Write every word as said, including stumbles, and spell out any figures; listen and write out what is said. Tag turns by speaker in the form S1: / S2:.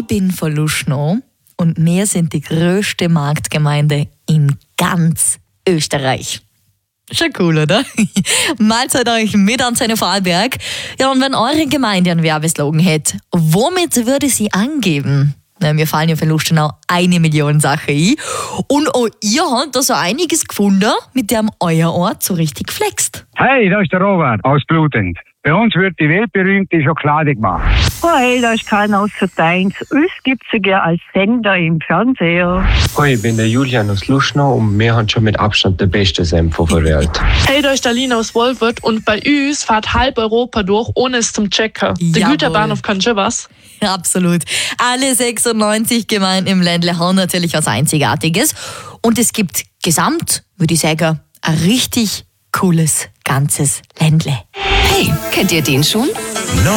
S1: Ich bin von Luschnow und wir sind die größte Marktgemeinde in ganz Österreich. Schon cool, oder? Malzeit euch mit an seine Vorarlberg. Ja, und wenn eure Gemeinde einen Werbeslogan hätte, womit würde sie angeben? Na, mir fallen ja für Lustenau eine Million Sachen ein. Und auch ihr habt da so einiges gefunden, mit dem euer Ort so richtig flext.
S2: Hey, da ist der Robert aus Blutend. Bei uns wird die weltberühmte Schokolade gemacht.
S3: Oh, hey, da ist keiner außer deins. Uns gibt es sogar als Sender im Fernseher.
S4: Hoi, ich bin der Julian aus Luschnow und wir haben schon mit Abstand der beste Senf auf der Welt.
S5: Hey, da ist der Lina aus Wolfurt und bei uns fährt halb Europa durch, ohne es zum Checken. Der
S1: Jawohl.
S5: Güterbahnhof kann schon was.
S1: Ja, absolut. Alle sechsundneunzig Gemeinden im Ländle haben natürlich was Einzigartiges. Und es gibt gesamt, würde ich sagen, ein richtig cooles ganzes Ländle.
S6: Hey, kennt ihr den schon?